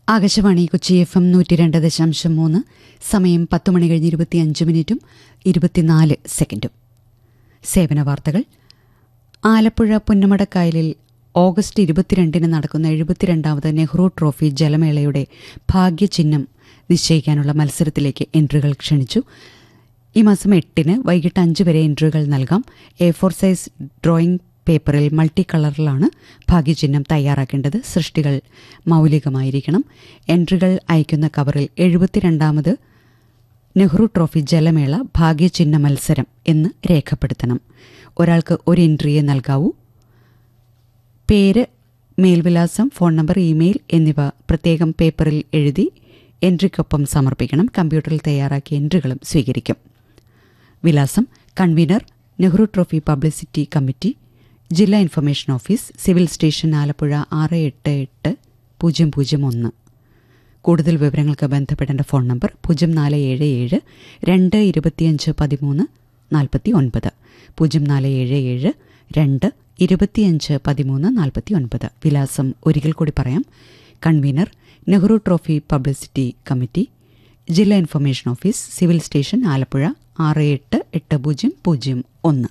Akashvani Kochi FM 102.3. സമയം 10 മണി കഴിഞ്ഞ് 25 മിനിറ്റും 24 സെക്കൻഡും. സേവന വാർത്തകൾ. ആലപ്പുഴ പുന്നമടക്കായലിൽ ഓഗസ്റ്റ് 22 നടക്കുന്ന 72ാമത് നെഹ്റു ട്രോഫി ജലമേളയുടെ ഭാഗ്യചിഹ്നം നിശ്ചയിക്കാനുള്ള മത്സരത്തിലേക്ക് എൻട്രികൾ ക്ഷണിച്ചു. ഈ മാസം 8 വൈകിട്ട് 5 വരെ എൻട്രികൾ നൽകാം. A4 സൈസ് ഡ്രോയിംഗ് പേപ്പറിൽ മൾട്ടി കളറിലാണ് ഭാഗ്യചിഹ്നം തയ്യാറാക്കേണ്ടത്. സൃഷ്ടികൾ മൗലികമായിരിക്കണം. എൻട്രികൾ അയക്കുന്ന കവറിൽ 72ാമത് നെഹ്റു ട്രോഫി ജലമേള ഭാഗ്യചിഹ്ന മത്സരം എന്ന് രേഖപ്പെടുത്തണം. ഒരാൾക്ക് ഒരു എൻട്രിയെ നൽകാവൂ. പേര്, മേൽവിലാസം, ഫോൺ നമ്പർ, ഇമെയിൽ എന്നിവ പ്രത്യേകം പേപ്പറിൽ എഴുതി എൻട്രിക്കൊപ്പം സമർപ്പിക്കണം. കമ്പ്യൂട്ടറിൽ തയ്യാറാക്കിയ എൻട്രികളും സ്വീകരിക്കും. വിലാസം: convener, Nehru trophy publicity committee, ജില്ലാ information office, civil station, Alappuzha 688001. കൂടുതൽ വിവരങ്ങൾക്ക് ബന്ധപ്പെടേണ്ട ഫോൺ നമ്പർ 0477 2251349, 0477 2251349. വിലാസം ഒരിക്കൽ കൂടി പറയാം: convener, Nehru trophy publicity committee, ജില്ലാ information office, civil station, Alappuzha 688001.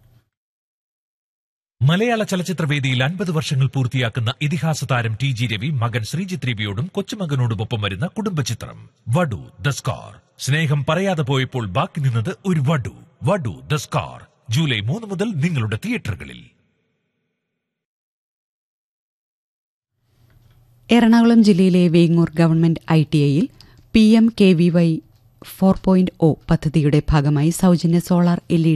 മലയാള ചലച്ചിത്രവേദിയിൽ 50 വർഷങ്ങൾ പൂർത്തിയാക്കുന്ന ഇതിഹാസ താരം TG രവി മകൻ ശ്രീജിത്ത് രവിയോടും കൊച്ചുമകനോടുമൊപ്പം വരുന്ന കുടുംബചിത്രം വടു ദ സ്കാർ. സ്നേഹം പറയാതെ പോയപ്പോൾ ബാക്കി നിന്നത് ഒരു വടു. വടു ദ സ്കാർ ജൂലൈ 3 മുതൽ നിങ്ങളുടെ തിയേറ്ററുകളിൽ. എറണാകുളം ജില്ലയിലെ വേങ്ങൂർ ഗവൺമെന്റ് ITIയിൽ PMKVY 4.0 പദ്ധതിയുടെ ഭാഗമായി സൗജന്യ സോളാർ LED